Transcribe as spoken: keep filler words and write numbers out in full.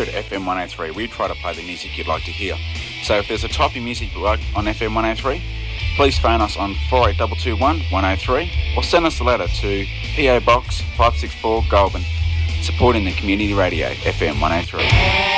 at F M one oh three, we try to play the music you'd like to hear. So if there's a type of music you like on F M one oh three, please phone us on four eight two two one, one oh three or send us a letter to P O Box five six four Goulburn, supporting the community radio F M one oh three.